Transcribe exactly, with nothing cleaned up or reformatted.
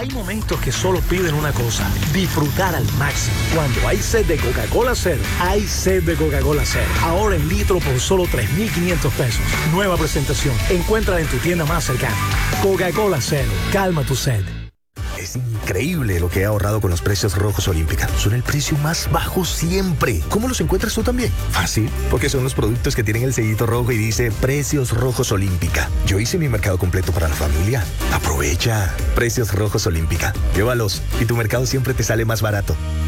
Hay momentos que solo piden una cosa, disfrutar al máximo. Cuando hay sed de Coca-Cola Cero, hay sed de Coca-Cola Cero. Ahora en litro por solo tres mil quinientos pesos. Nueva presentación. Encuéntrala en tu tienda más cercana. Coca-Cola Cero, calma tu sed. Es increíble lo que he ahorrado con los precios rojos Olímpica. Son el precio más bajo siempre. ¿Cómo los encuentras tú también? Fácil, porque son los productos que tienen el sellito rojo y dice Precios Rojos Olímpica. Yo hice mi mercado completo para la familia. Aprovecha. Precios Rojos Olímpica. Llévalos y tu mercado siempre te sale más barato.